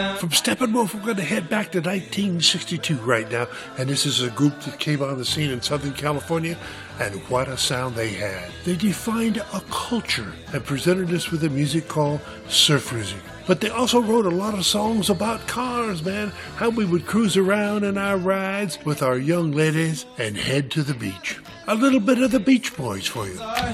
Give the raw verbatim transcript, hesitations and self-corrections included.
From Steppenwolf, we're going to head back to nineteen sixty-two right now, and this is a group that came on the scene in Southern California, and what a sound they had. They defined a culture and presented us with a music called surf music. But they also wrote a lot of songs about cars, man, how we would cruise around in our rides with our young ladies and head to the beach. A little bit of the Beach Boys for you.